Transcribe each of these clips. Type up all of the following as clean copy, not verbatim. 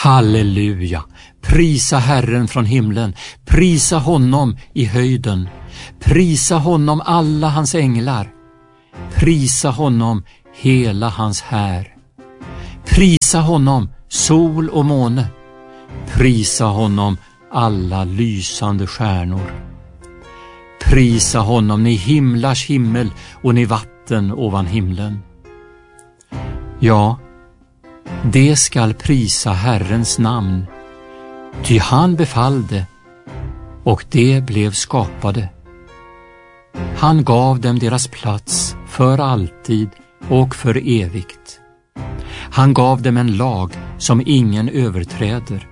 Halleluja! Prisa Herren från himlen, prisa honom i höjden, prisa honom alla hans änglar, prisa honom hela hans här. Prisa honom sol och måne, prisa honom alla lysande stjärnor. Prisa honom ni himlars himmel och ni vatten ovan himlen. Ja, det skall prisa Herrens namn, ty han befallde, och det blev skapade. Han gav dem deras plats för alltid och för evigt. Han gav dem en lag som ingen överträder.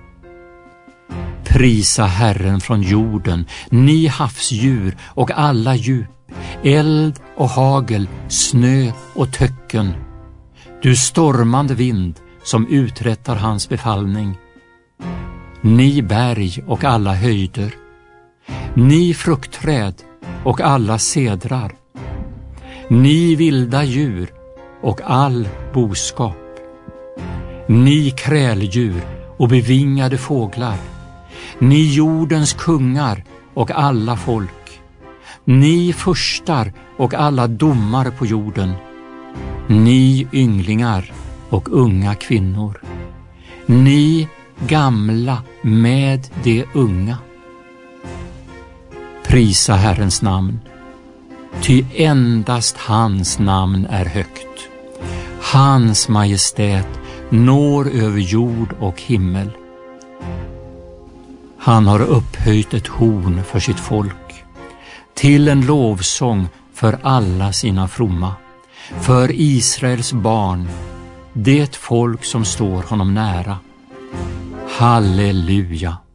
Prisa Herren från jorden, ni havsdjur och alla djup, eld och hagel, snö och töcken. Du stormande vind som uträttar hans befallning. Ni berg och alla höjder, ni fruktträd och alla cedrar, ni vilda djur och all boskap, ni kräldjur och bevingade fåglar, ni jordens kungar och alla folk, ni furstar och alla domare på jorden, ni ynglingar och unga kvinnor, ni gamla med de unga. Prisa Herrens namn, ty endast hans namn är högt. Hans majestät når över jord och himmel. Han har upphöjt ett horn för sitt folk, till en lovsång för alla sina fromma, för Israels barn, det folk som står honom nära. Halleluja!